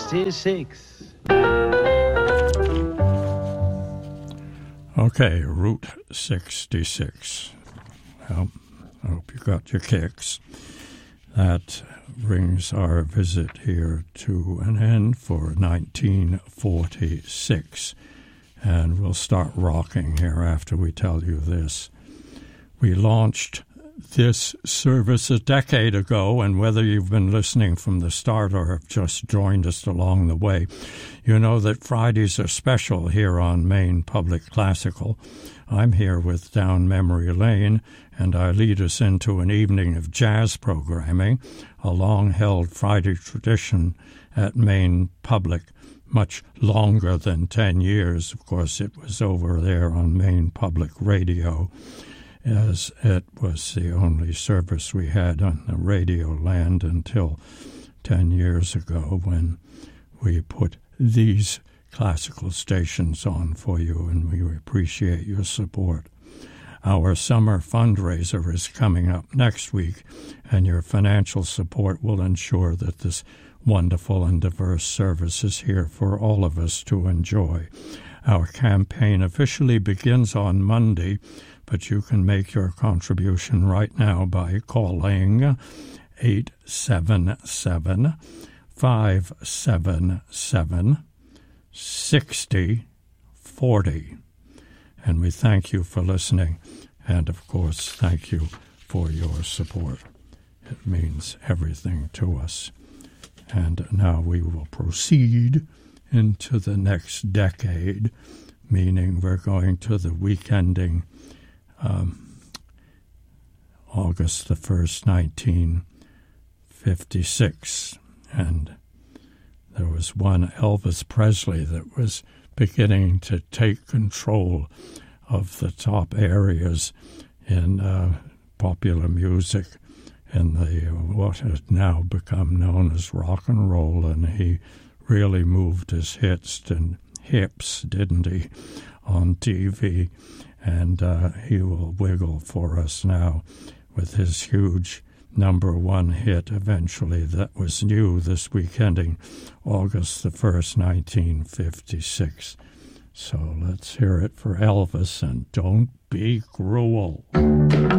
66. Okay, Route 66. Well, I hope you got your kicks. That brings our visit here to an end for 1946. And we'll start rocking here after we tell you this. We launched this service a decade ago, and whether you've been listening from the start or have just joined us along the way, you know that Fridays are special here on Maine Public Classical. I'm here with Down Memory Lane, and I lead us into an evening of jazz programming, a long-held Friday tradition at Maine Public, much longer than 10 years. Of course, it was over there on Maine Public Radio, as it was the only service we had on the radio land until 10 years ago when we put these classical stations on for you, and we appreciate your support. Our summer fundraiser is coming up next week, and your financial support will ensure that this wonderful and diverse service is here for all of us to enjoy. Our campaign officially begins on Monday, but you can make your contribution right now by calling 877-577-6040. And we thank you for listening, and of course, thank you for your support. It means everything to us. And now we will proceed into the next decade, meaning we're going to the week ending August the 1st, 1956. And there was one Elvis Presley that was beginning to take control of the top areas in popular music in the what has now become known as rock and roll, and he really moved his hips, didn't he, on TV, and he will wiggle for us now with his huge number one hit eventually that was new this week ending August the 1st, 1956. So let's hear it for Elvis, and Don't Be Cruel.